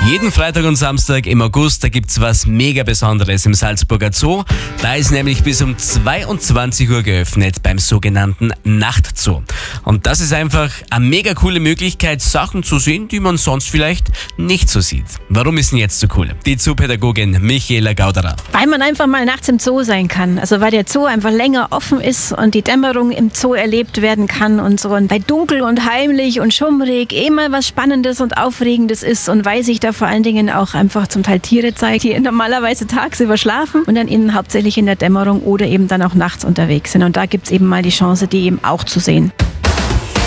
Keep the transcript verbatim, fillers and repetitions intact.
Jeden Freitag und Samstag im August, da gibt's was mega Besonderes im Salzburger Zoo. Da ist nämlich bis um zweiundzwanzig Uhr geöffnet beim sogenannten Nachtzoo. Und das ist einfach eine mega coole Möglichkeit, Sachen zu sehen, die man sonst vielleicht nicht so sieht. Warum ist denn jetzt so cool? Die Zoopädagogin Michaela Gauderer. Weil man einfach mal nachts im Zoo sein kann. Also weil der Zoo einfach länger offen ist und die Dämmerung im Zoo erlebt werden kann und so. Und bei dunkel und heimlich und schummrig immer was Spannendes und Aufregendes ist und weil sich da vor allen Dingen auch einfach zum Teil Tiere zeigen, die normalerweise tagsüber schlafen und dann eben hauptsächlich in der Dämmerung oder eben dann auch nachts unterwegs sind. Und da gibt es eben mal die Chance, die eben auch zu sehen.